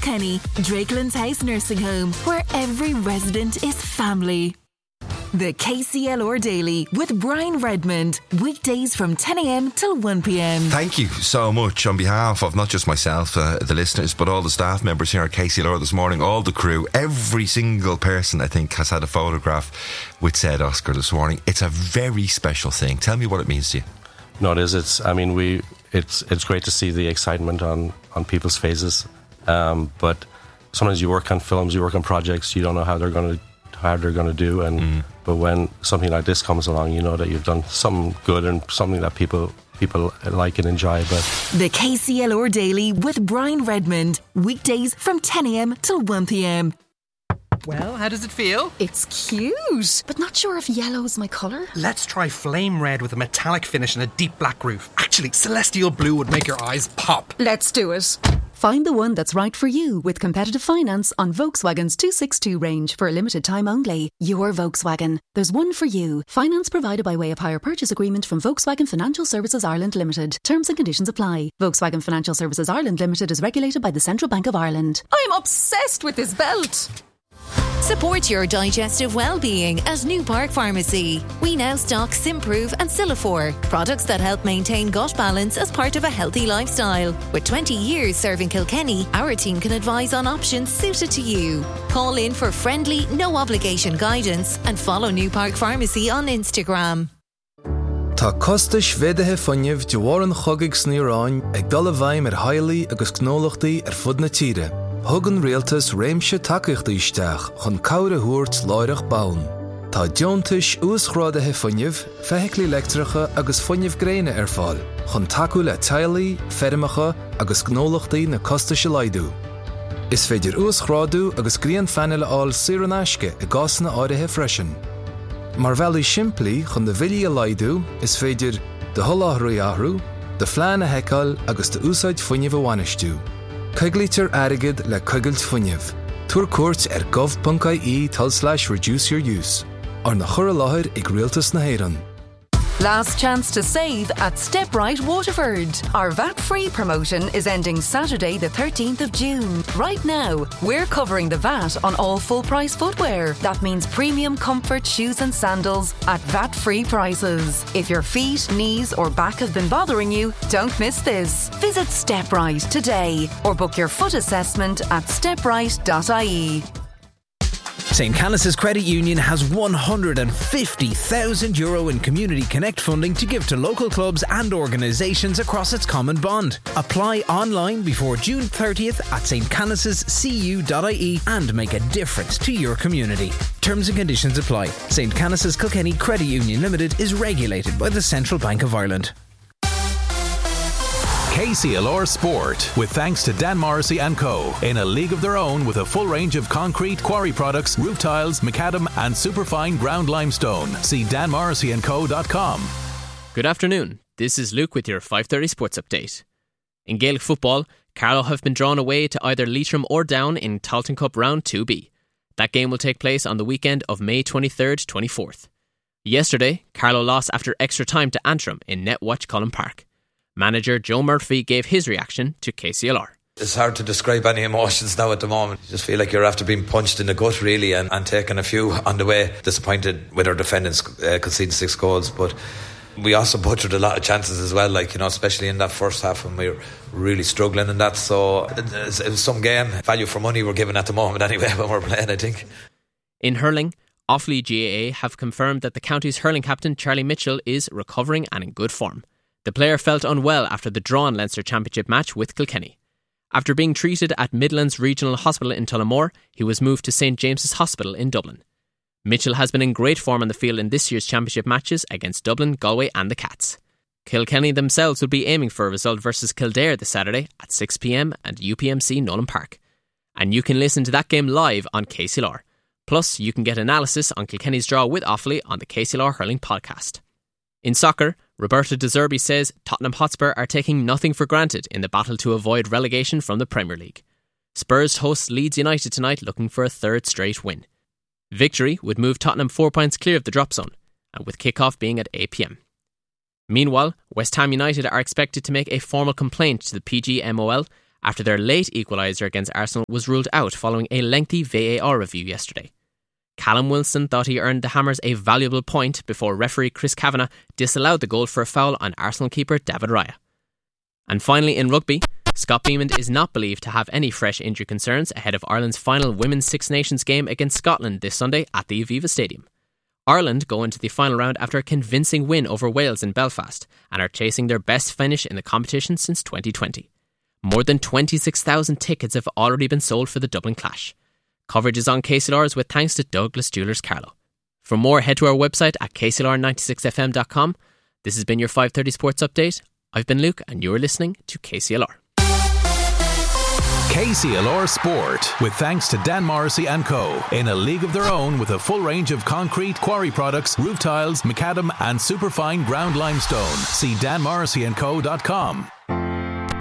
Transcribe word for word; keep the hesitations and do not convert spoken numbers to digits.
Kilkenny, Drakelands House Nursing Home, where every resident is family. The K C L R Daily with Brian Redmond, weekdays from ten a.m. till one p.m. Thank you so much on behalf of not just myself, uh, the listeners, but all the staff members here at K C L R this morning, all the crew, every single person I think has had a photograph with said Oscar this morning. It's a very special thing. Tell me what it means to you. No, it is. It's. I mean, we. It's. It's great to see the excitement on on people's faces. Um, but sometimes you work on films, you work on projects, you don't know how they're going to how they're going to do, and mm. but when something like this comes along, you know that you've done something good and something that people people like and enjoy. But the K C L R Daily with Brian Redmond, weekdays from ten a.m. till one p.m. Well, how does it feel? It's cute, but not sure if yellow's my colour. Let's try flame red with a metallic finish and a deep black roof. Actually, celestial blue would make your eyes pop. Let's do it. Find the one that's right for you with competitive finance on Volkswagen's two sixty-two range for a limited time only. Your Volkswagen. There's one for you. Finance provided by way of hire purchase agreement from Volkswagen Financial Services Ireland Limited. Terms and conditions apply. Volkswagen Financial Services Ireland Limited is regulated by the Central Bank of Ireland. I'm obsessed with this belt. Support your digestive well-being at New Park Pharmacy. We now stock Simprove and Silifor, products that help maintain gut balance as part of a healthy lifestyle. With twenty years serving Kilkenny, our team can advise on options suited to you. Call in for friendly, no-obligation guidance and follow New Park Pharmacy on Instagram. Tá costais vedethe fannimh de war an chogaigh sníoráin ag dul a bhaim ar hailí agus gnólachtaí ar fud na tíre. Thugan réaltas réimse takeíochta isteach chun cabhra thuairt láireach baun. Tá deontais úsachrádathe fannimh, feithiclí leictreacha agus fannimh gréine ar fáil, chun takeú le taileí, fermacha agus gnólachtaí na costaise laidú. Is féidir úsachráadú agus gríon fanile áil saoir an aisce i gcásanna áirithe freisin. Mar bhealú simplí chun de bhilí a laidú is féidir de tholáthraí athrú, de phlean a heiceáil agus de úsáid fannimh a bhainistú. Coiglítear airgid le coigilt fannimh. Tuair cuairt ar gov.ie tal slash reduce your use. Ar na chur a láthir ag rialtas na hÉireann. Last chance to save at StepRite Waterford. Our V A T-free promotion is ending Saturday the thirteenth of June. Right now, we're covering the V A T on all full-price footwear. That means premium comfort shoes and sandals at V A T-free prices. If your feet, knees or back have been bothering you, don't miss this. Visit StepRite today or book your foot assessment at steprite dot I E. Saint Canice's Credit Union has one hundred fifty thousand euro in Community Connect funding to give to local clubs and organisations across its common bond. Apply online before June thirtieth at s t canices c u dot I E and make a difference to your community. Terms and conditions apply. Saint Canice's Kilkenny Credit Union Limited is regulated by the Central Bank of Ireland. K C L R Sport, with thanks to Dan Morrissey and Co. In a league of their own with a full range of concrete, quarry products, roof tiles, macadam and superfine ground limestone. See dan morrissey and co dot com. Good afternoon. This is Luke with your five thirty Sports Update. In Gaelic football, Carlow have been drawn away to either Leitrim or Down in Talton Cup Round two B. That game will take place on the weekend of May twenty-third to twenty-fourth. Yesterday, Carlow lost after extra time to Antrim in Netwatch Cullen Park. Manager Joe Murphy gave his reaction to K C L R. It's hard to describe any emotions now at the moment. You just feel like you're after being punched in the gut really and, and taking a few on the way. Disappointed with our defendants uh, conceding six goals, but we also butchered a lot of chances as well, like, you know, especially in that first half when we were really struggling in that. So it, it was some game. Value for money we're giving at the moment anyway when we're playing, I think. In hurling, Offaly G A A have confirmed that the county's hurling captain Charlie Mitchell is recovering and in good form. The player felt unwell after the drawn Leinster Championship match with Kilkenny. After being treated at Midlands Regional Hospital in Tullamore, he was moved to St James's Hospital in Dublin. Mitchell has been in great form on the field in this year's championship matches against Dublin, Galway and the Cats. Kilkenny themselves will be aiming for a result versus Kildare this Saturday at six p.m. at U P M C Nolan Park. And you can listen to that game live on K C L R. Plus, you can get analysis on Kilkenny's draw with Offaly on the K C L R Hurling podcast. In soccer, Roberto De Zerbi says Tottenham Hotspur are taking nothing for granted in the battle to avoid relegation from the Premier League. Spurs host Leeds United tonight looking for a third straight win. Victory would move Tottenham four points clear of the drop zone, and with kick-off being at eight p.m. Meanwhile, West Ham United are expected to make a formal complaint to the P G M O L after their late equaliser against Arsenal was ruled out following a lengthy V A R review yesterday. Callum Wilson thought he earned the Hammers a valuable point before referee Chris Kavanagh disallowed the goal for a foul on Arsenal keeper David Raya. And finally, in rugby, Scott Beamond is not believed to have any fresh injury concerns ahead of Ireland's final Women's Six Nations game against Scotland this Sunday at the Aviva Stadium. Ireland go into the final round after a convincing win over Wales in Belfast and are chasing their best finish in the competition since twenty twenty. More than twenty-six thousand tickets have already been sold for the Dublin clash. Coverage is on K C L R's with thanks to Douglas Jewellers Carlow. For more, head to our website at k c l r ninety-six f m dot com. This has been your five thirty Sports Update. I've been Luke and you're listening to K C L R. K C L R Sport, with thanks to Dan Morrissey and Co. In a league of their own with a full range of concrete, quarry products, roof tiles, macadam and superfine ground limestone. See dan morrissey and co dot com.